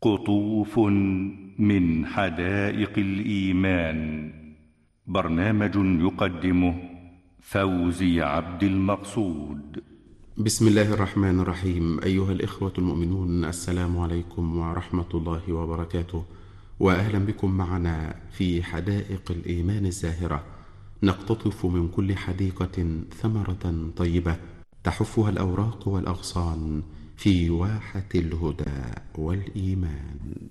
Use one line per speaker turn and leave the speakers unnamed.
قطوف من حدائق الإيمان، برنامج يقدمه فوزي عبد المقصود.
بسم الله الرحمن الرحيم. أيها الإخوة المؤمنون، السلام عليكم ورحمة الله وبركاته، وأهلا بكم معنا في حدائق الإيمان الزاهرة. نقتطف من كل حديقة ثمرة طيبة تحفها الأوراق والأغصان في واحة الهدى والإيمان.